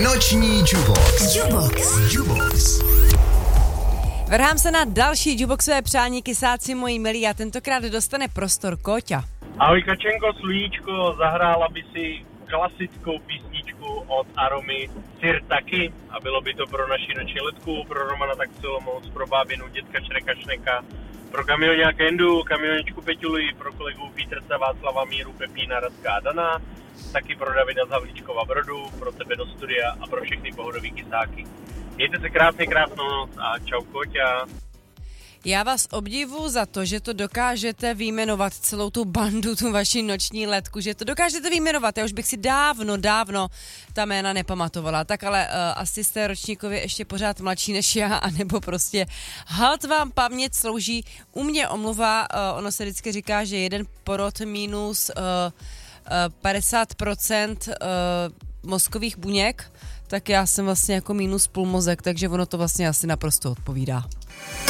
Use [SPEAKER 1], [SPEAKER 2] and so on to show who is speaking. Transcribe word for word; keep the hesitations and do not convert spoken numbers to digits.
[SPEAKER 1] Noční Jubox. Jubox. Jubox.
[SPEAKER 2] Vrhám se na další Juboxové přání, kysáci moji milí, a tentokrát dostane prostor Kóťa.
[SPEAKER 3] Ahoj Kačenko, sluníčko, zahrála by si klasickou písničku od Aromy Sir taky a bylo by to pro naši noční letku, pro Romana Taxilomouc, pro bábinu dětka Šreka Šneka, pro kamioňa Kendu, kamioničku Peťuli, pro kolegu Pítrce, Václava, Míru, Pepína, Radka a Dana, taky pro Davida z Havlíčkova Brodu, pro tebe do studia a pro všechny pohodový kysáky. Mějte se krásně, krásnou noc a čau Kóťa.
[SPEAKER 2] Já vás obdivuju za to, že to dokážete vyjmenovat celou tu bandu, tu vaši noční letku, že to dokážete vyjmenovat. Já už bych si dávno, dávno ta jména nepamatovala. Tak ale uh, asi jste ročníkově ještě pořád mladší než já, anebo prostě halt vám paměť slouží. U mě omluva, uh, ono se vždycky říká, že jeden porod minus uh, uh, padesát procent uh, mozkových buněk, tak já jsem vlastně jako minus půl mozek, takže ono to vlastně asi naprosto odpovídá.